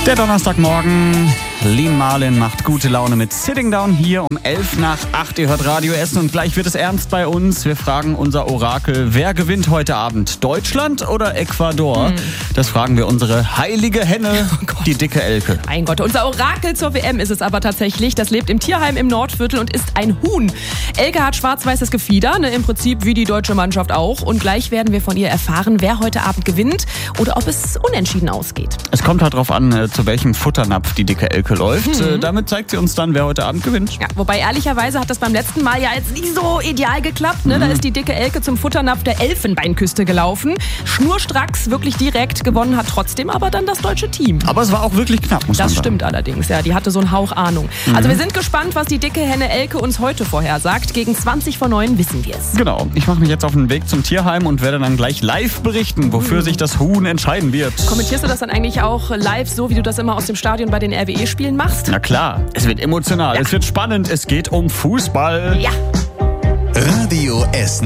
Der Donnerstagmorgen, Lean Marlin macht gute Laune mit Sitting Down hier um 7:11. Ihr hört Radio Essen und gleich wird es ernst bei uns. Wir fragen unser Orakel, wer gewinnt heute Abend? Deutschland oder Ecuador? Das fragen wir unsere heilige Henne, die dicke Elke. Mein Gott, unser Orakel zur WM ist es aber tatsächlich. Das lebt im Tierheim im Nordviertel und ist ein Huhn. Elke hat schwarz-weißes Gefieder, im Prinzip wie die deutsche Mannschaft auch. Und gleich werden wir von ihr erfahren, wer heute Abend gewinnt oder ob es unentschieden ausgeht. Es kommt halt drauf an, zu welchem Futternapf die dicke Elke läuft. Damit zeigt sie uns dann, wer heute Abend gewinnt. Ja, wobei ehrlicherweise hat das beim letzten Mal ja jetzt nicht so ideal geklappt. Da ist die dicke Elke zum Futternapf der Elfenbeinküste gelaufen. Schnurstracks, wirklich direkt. Gewonnen hat trotzdem aber dann das deutsche Team. Aber es war auch wirklich knapp, muss man sagen. Das stimmt allerdings, ja. Die hatte so einen Hauch Ahnung. Also wir sind gespannt, was die dicke Henne Elke uns heute vorhersagt. Gegen 20:09 wissen wir es. Genau. Ich mache mich jetzt auf den Weg zum Tierheim und werde dann gleich live berichten, wofür sich das Huhn entscheiden wird. Kommentierst du das dann eigentlich auch live, so wie du das immer aus dem Stadion bei den RWE-Spielen machst? Na klar, es wird emotional, es wird spannend, es geht um Fußball. Ja. Radio Essen.